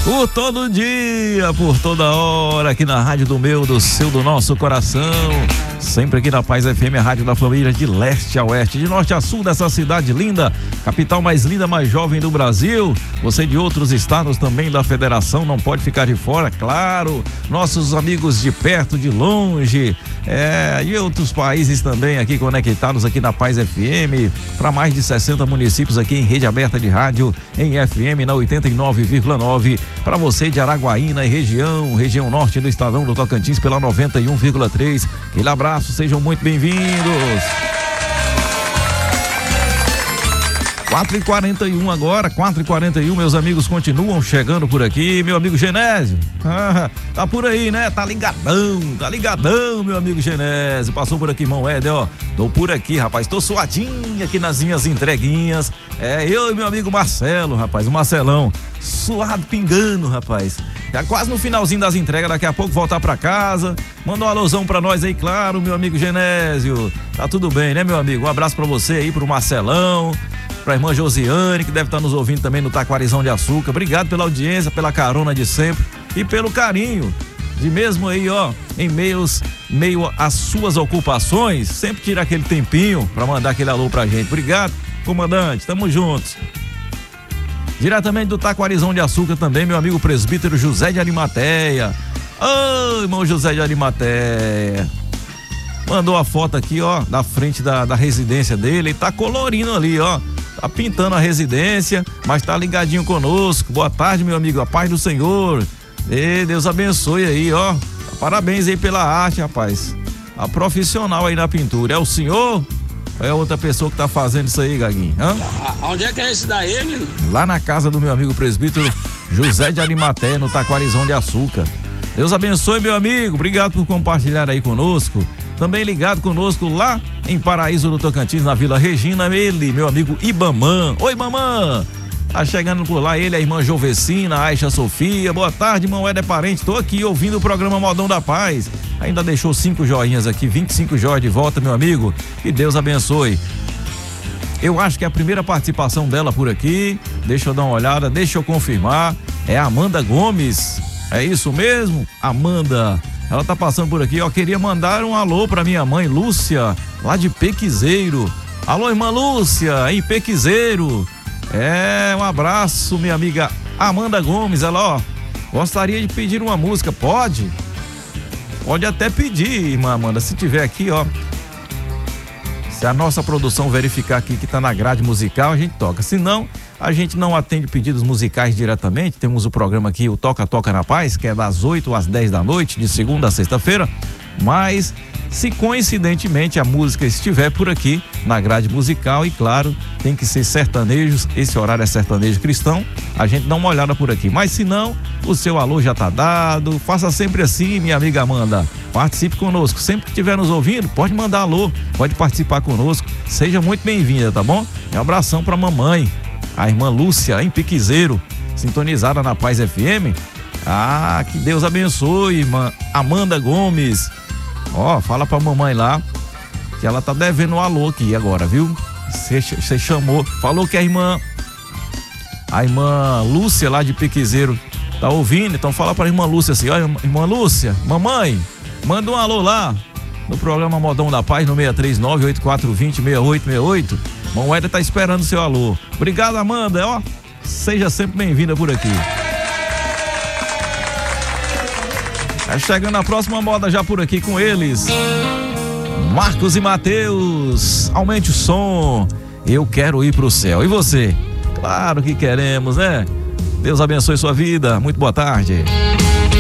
Por todo dia, por toda hora, aqui na rádio do meu, do seu, do nosso coração. Sempre aqui na Paz FM, a rádio da família, de leste a oeste, de norte a sul dessa cidade linda, capital mais linda, mais jovem do Brasil. Você de outros estados também da federação não pode ficar de fora, claro. Nossos amigos de perto, de longe, e outros países também aqui conectados aqui na Paz FM, para mais de 60 municípios aqui em rede aberta de rádio, em FM na 89,9. Para você de Araguaína e região norte do estadão do Tocantins pela 91,3. Aquele abraço, sejam muito bem-vindos. 4h41 agora, 4h41, meus amigos continuam chegando por aqui. Meu amigo Genésio, tá por aí, né? Tá ligadão, meu amigo Genésio. Passou por aqui, irmão Éder, ó. Tô por aqui, rapaz, tô suadinho aqui nas minhas entreguinhas. Eu e meu amigo Marcelo, rapaz, o Marcelão, suado, pingando, rapaz. Já quase no finalzinho das entregas, daqui a pouco voltar pra casa. Manda um alôzão pra nós aí, claro, meu amigo Genésio. Tá tudo bem, né, meu amigo? Um abraço pra você aí, pro Marcelão, pra irmã Josiane, que deve estar nos ouvindo também no Taquarizão de Açúcar. Obrigado pela audiência, pela carona de sempre e pelo carinho de mesmo aí, ó, em meio às suas ocupações, sempre tira aquele tempinho pra mandar aquele alô pra gente. Obrigado, comandante, tamo juntos. Diretamente do Taquarizão de Açúcar também, meu amigo presbítero José de Arimateia. Ô, irmão José de Arimateia. Mandou a foto aqui, ó, da frente da residência dele. Ele tá colorindo ali, ó. Tá pintando a residência, mas tá ligadinho conosco. Boa tarde, meu amigo. A paz do Senhor. Deus abençoe aí, ó. Parabéns aí pela arte, rapaz. A profissional aí na pintura. É o senhor? Ou é outra pessoa que tá fazendo isso aí, Gaguinho? Onde é que é esse daí, menino? Lá na casa do meu amigo presbítero José de Arimateia, no Taquarizão de Açúcar. Deus abençoe, meu amigo. Obrigado por compartilhar aí conosco. Também ligado conosco lá em Paraíso do Tocantins, na Vila Regina, ele, meu amigo Ibamã. Oi, Mamã! Tá chegando por lá ele, a irmã Jovecina, a Aixa Sofia. Boa tarde, irmão Éder Parente. Tô aqui ouvindo o programa Modão da Paz. Ainda deixou 5 joinhas aqui, 25 joias de volta, meu amigo. Que Deus abençoe. Eu acho que é a primeira participação dela por aqui. Deixa eu dar uma olhada, deixa eu confirmar. É a Amanda Gomes. É isso mesmo, Amanda? Ela tá passando por aqui, ó. Queria mandar um alô pra minha mãe Lúcia, lá de Pequizeiro. Alô, irmã Lúcia, em Pequizeiro. Um abraço, minha amiga Amanda Gomes. Ela, ó, gostaria de pedir uma música. Pode? Pode até pedir, irmã Amanda, se tiver aqui, ó. Se a nossa produção verificar aqui que tá na grade musical, a gente toca. Se não, a gente não atende pedidos musicais diretamente. Temos o programa aqui, o Toca Toca na Paz, que é das 8 às 10 da noite, de segunda a sexta-feira. Mas, se coincidentemente a música estiver por aqui, na grade musical, e claro, tem que ser sertanejos, esse horário é sertanejo cristão, a gente dá uma olhada por aqui. Mas se não, o seu alô já tá dado. Faça sempre assim, minha amiga Amanda. Participe conosco. Sempre que estiver nos ouvindo, pode mandar alô, pode participar conosco. Seja muito bem-vinda, tá bom? Um abração pra mamãe, a irmã Lúcia, em Piquizeiro, sintonizada na Paz FM. Que Deus abençoe, irmã Amanda Gomes. Ó, fala pra mamãe lá que ela tá devendo um alô aqui agora, viu? Você chamou, falou que a irmã Lúcia lá de Piquizeiro tá ouvindo, então fala pra irmã Lúcia assim, ó, irmã Lúcia, mamãe, manda um alô lá no programa Modão da Paz, no 639-8420-6868. Irmão Éder tá esperando o seu alô. Obrigado, Amanda, ó, seja sempre bem-vinda por aqui. Tá chegando a próxima moda já por aqui com eles, Marcos e Mateus. Aumente o som, eu quero ir pro céu. E você? Claro que queremos, né? Deus abençoe sua vida, muito boa tarde.